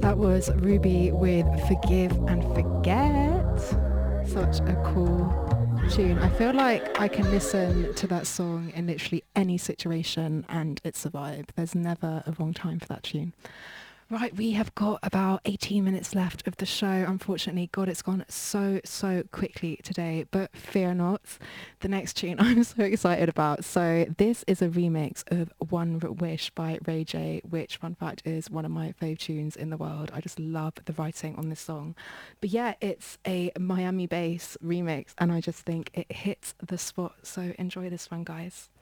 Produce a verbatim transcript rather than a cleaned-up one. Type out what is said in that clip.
That was Ruby with Forgive and Forget. Such a cool tune. I feel like I can listen to that song in literally any situation and it's a vibe. There's never a wrong time for that tune. Right, we have got about eighteen minutes left of the show. Unfortunately, God, it's gone so, so quickly today, but fear not. The next tune I'm so excited about. So this is a remix of One Wish by Ray J, which, fun fact, is one of my fave tunes in the world. I just love the writing on this song. But yeah, it's a Miami bass remix, and I just think it hits the spot. So enjoy this one, guys.